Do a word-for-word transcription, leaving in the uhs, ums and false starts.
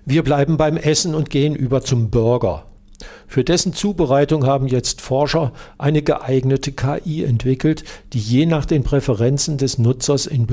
Wir bleiben beim Essen und gehen über zum Burger. Für dessen Zubereitung haben jetzt Forscher eine geeignete K I entwickelt, die je nach den Präferenzen des Nutzers in